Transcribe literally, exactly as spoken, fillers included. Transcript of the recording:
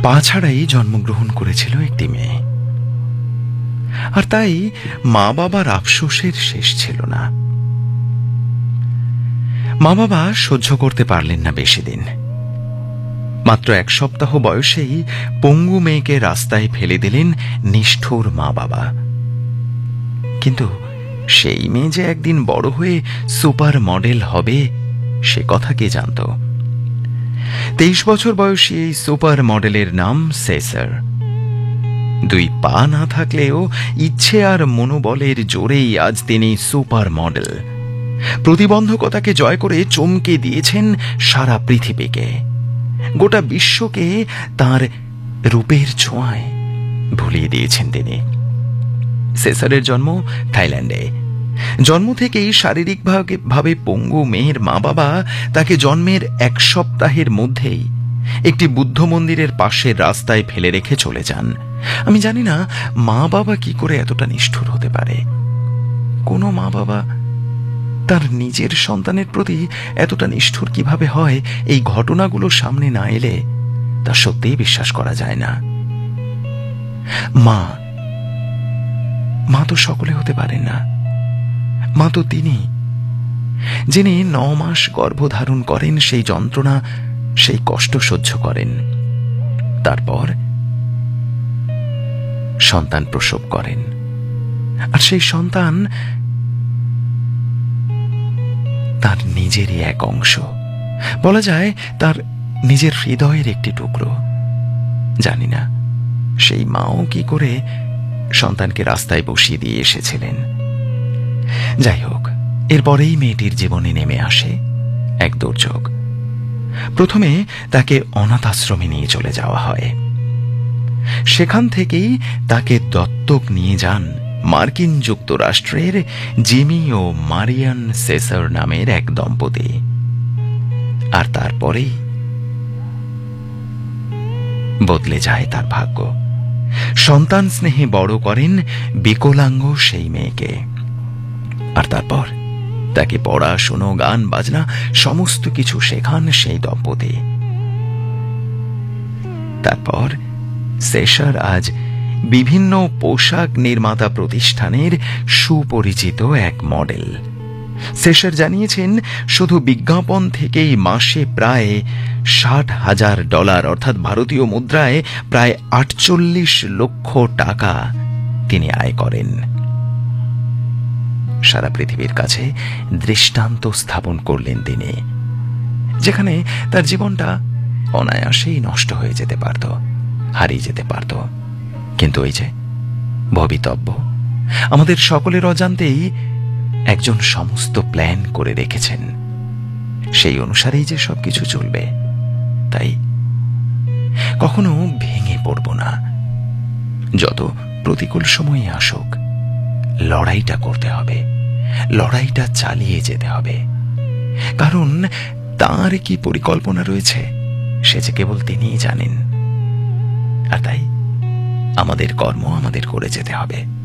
পা ছাড়াই জন্মগ্রহণ করেছিল একটি মেয়ে, আর তাই মা বাবার আফসোসের শেষ ছিল না। মা বাবা সহ্য করতে পারলেন না বেশি দিন। মাত্র এক সপ্তাহ বয়সেই পঙ্গু মেয়েকে রাস্তায় ফেলে দিলেন নিষ্ঠুর মা বাবা। কিন্তু সেই মেয়ে যে একদিন বড় হয়ে সুপার মডেল হবে সে কথা কে জানত? তেইশ বছর বয়সী এই সুপার মডেলের নাম সেসার। দুই পা না থাকলেও ইচ্ছে আর মনোবলের জোরেই আজ তিনি সুপার মডেল। প্রতিবন্ধকতাকে জয় করে চমকে দিয়েছেন সারা পৃথিবীকে। গোটা বিশ্বকে তার রূপের ছোঁয়ায় ভুলিয়ে দিয়েছেন তিনি। সেসারের জন্ম থাইল্যান্ডে। জন্ম থেকেই শারীরিকভাবে পঙ্গু মেয়ের মা বাবা তাকে জন্মের এক সপ্তাহের মধ্যেই একটি বুদ্ধ মন্দিরের পাশের রাস্তায় ফেলে রেখে চলে যান। আমি জানি না মা বাবা কি করে এতটা নিষ্ঠুর হতে পারে। কোনো মা বাবা তার নিজের সন্তানের প্রতি এতটা নিষ্ঠুর কিভাবে হয়, এই ঘটনাগুলো সামনে না এলে তা সত্যিই বিশ্বাস করা যায় না। মা মা তো সকলে হতে পারেন না। মা তো তিনি, যিনি ন মাস গর্ভধারণ করেন, সেই যন্ত্রণা, সেই কষ্ট সহ্য করেন, তারপর সন্তান প্রসব করেন। আর সেই সন্তান তার নিজেরই এক অংশ, বলা যায় তার নিজের হৃদয়ের একটি টুকরো। জানি না সেই মাও কি করে সন্তানকে রাস্তায় বসিয়ে দিয়ে এসেছিলেন। যাই হোক, এরপরেই মেয়েটির জীবনে নেমে আসে এক দুর্যোগ। প্রথমে তাকে অনাথ আশ্রমে নিয়ে চলে যাওয়া হয়। সেখান থেকেই তাকে দত্তক নিয়ে যান মার্কিন যুক্তরাষ্ট্রের জিমি ও মারিয়ান সেসার নামের এক দম্পতি। আর তারপরেই বদলে যায় তার ভাগ্য। সন্তান স্নেহে বড় করেন বিকলাঙ্গ সেই মেয়েকে। আর তারপর তাকে পড়াশুনো, গান বাজনা সমস্ত কিছু শেখান সেই দম্পতি। তারপর সেসার আজ বিভিন্ন পোশাক নির্মাতা প্রতিষ্ঠানের সুপরিচিত এক মডেল। সেসার জানিয়েছেন, শুধু বিজ্ঞাপন থেকেই মাসে প্রায় ষাট হাজার ডলার অর্থাৎ ভারতীয় মুদ্রায় প্রায় আটচল্লিশ লক্ষ টাকা তিনি আয় করেন। সারা পৃথিবীর কাছে দৃষ্টান্ত স্থাপন করলেন তিনি, যেখানে তার জীবনটা অনায়াসেই নষ্ট হয়ে যেতে পারত, হারিয়ে যেতে পারত। কিন্তু ওই যে ভবিতব্য, আমাদের সকলের অজান্তেই একজন সমস্ত প্ল্যান করে রেখেছেন। সেই অনুসারেই যে সবকিছু চলবে। তাই কখনো ভেঙে পড়ব না। যত প্রতিকূল সময় আসুক, লড়াইটা করতে হবে, লড়াইটা চালিয়ে যেতে হবে। কারণ তার কি পরিকল্পনা রয়েছে সে যে কেবল তিনিই জানেন। আর তাই আমাদের কর্ম আমাদের করে যেতে হবে।